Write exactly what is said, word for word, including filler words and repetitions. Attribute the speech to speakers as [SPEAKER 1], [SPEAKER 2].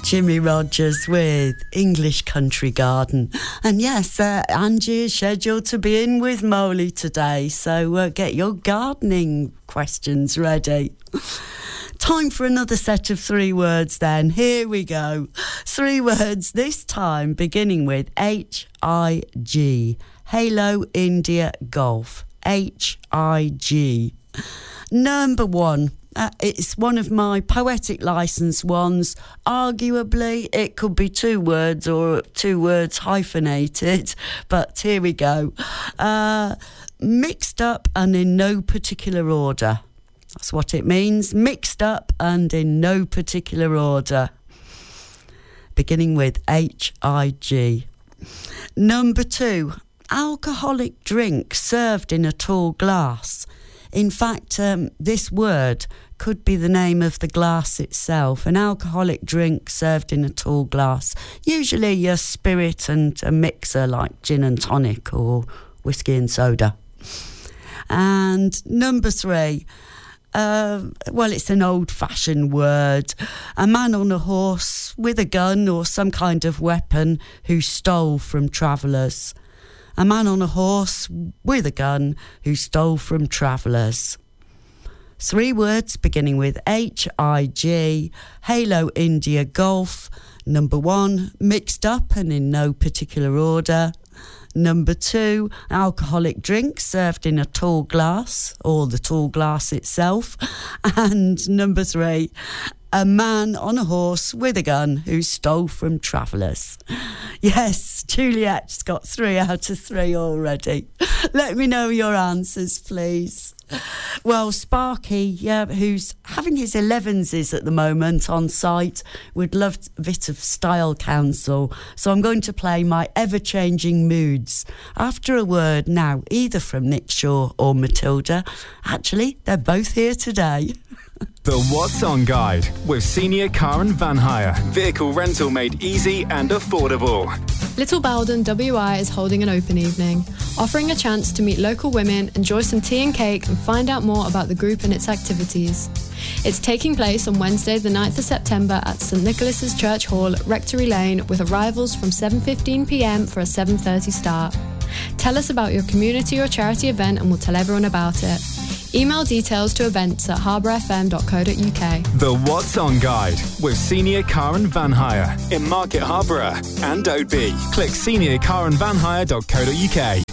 [SPEAKER 1] Jimmy Rogers with English Country Garden. And yes, uh, Angie is scheduled to be in with Molly today, so uh, get your gardening questions ready. Time for another set of three words then. Here we go. Three words, this time beginning with H I G. Halo India Golf. H I G. Number one. Uh, it's one of my poetic licence ones. Arguably, it could be two words or two words hyphenated, but here we go. Uh, mixed up and in no particular order. That's what it means. Mixed up and in no particular order. Beginning with H I G. Number two, alcoholic drink served in a tall glass. In fact, um, this word could be the name of the glass itself. An alcoholic drink served in a tall glass. Usually a spirit and a mixer like gin and tonic or whiskey and soda. And number three, uh, well, it's an old-fashioned word. A man on a horse with a gun or some kind of weapon who stole from travellers. A man on a horse with a gun who stole from travellers. Three words beginning with H I G. Halo India Golf. Number one, mixed up and in no particular order. Number two, alcoholic drink served in a tall glass, or the tall glass itself. And number three, a man on a horse with a gun who stole from travellers. Yes, Juliet's got three out of three already. Let me know your answers, please. Well, Sparky, yeah, who's having his elevenses at the moment on site, would love a bit of style counsel. So I'm going to play my ever-changing moods after a word now, either from Nick Shaw or Matilda. Actually, they're both here today.
[SPEAKER 2] The What's On Guide with Senior Car and Van Hire. Vehicle rental made easy and affordable.
[SPEAKER 3] Little Bowden W I is holding an open evening, offering a chance to meet local women, enjoy some tea and cake and find out more about the group and its activities. It's taking place on Wednesday the ninth of September at St Nicholas's Church Hall, Rectory Lane, with arrivals from seven fifteen p m for a seven thirty start. Tell us about your community or charity event and we'll tell everyone about it. Email details to events at harbour f m dot co dot u k.
[SPEAKER 2] The What's On Guide with Senior Car and Van Hire in Market Harborough and Oadby. Click senior car and van hire dot co dot u k.